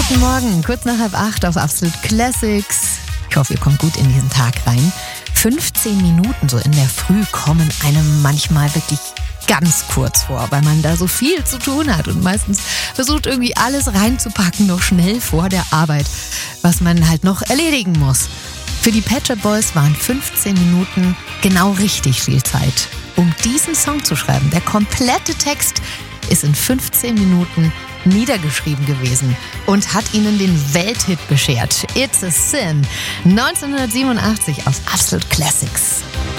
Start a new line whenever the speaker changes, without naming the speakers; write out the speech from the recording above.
Guten Morgen, kurz nach 7:30 auf Absolute Classics. Ich hoffe, ihr kommt gut in diesen Tag rein. 15 Minuten so in der Früh kommen einem manchmal wirklich ganz kurz vor, weil man da so viel zu tun hat und meistens versucht irgendwie alles reinzupacken, noch schnell vor der Arbeit, was man halt noch erledigen muss. Für die Pet Shop Boys waren 15 Minuten genau richtig viel Zeit, um diesen Song zu schreiben. Der komplette Text ist in 15 Minuten niedergeschrieben gewesen und hat ihnen den Welthit beschert. It's a Sin, 1987 auf Absolute Classics.